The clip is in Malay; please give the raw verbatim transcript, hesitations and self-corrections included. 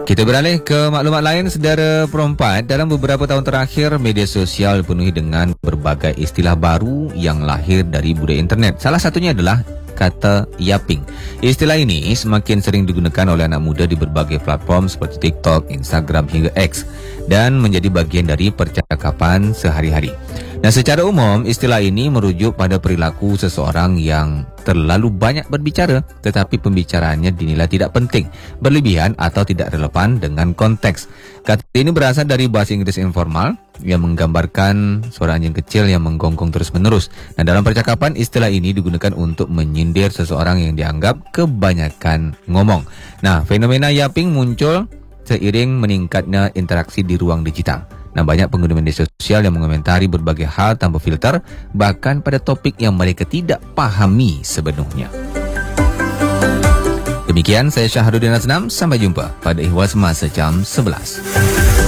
Kita beralih ke maklumat lain, saudara perempat. Dalam beberapa tahun terakhir, media sosial dipenuhi dengan berbagai istilah baru yang lahir dari budaya internet. Salah satunya adalah kata yaping. Istilah ini semakin sering digunakan oleh anak muda di berbagai platform seperti TikTok, Instagram hingga X dan menjadi bagian dari percakapan sehari-hari. Nah, secara umum, istilah ini merujuk pada perilaku seseorang yang terlalu banyak berbicara tetapi pembicaraannya dinilai tidak penting, berlebihan atau tidak relevan dengan konteks. Kata ini berasal dari bahasa Inggris informal yang menggambarkan suara anjing kecil yang menggonggong terus-menerus. Nah, dalam percakapan, istilah ini digunakan untuk menyindir seseorang yang dianggap kebanyakan ngomong. Nah, fenomena yaping muncul seiring meningkatnya interaksi di ruang digital. Nah, banyak pengguna media sosial yang mengomentari berbagai hal tanpa filter, bahkan pada topik yang mereka tidak pahami sepenuhnya. Demikian, saya Syahrudin Aznam. Sampai jumpa pada Ihwal Semasa jam sebelas.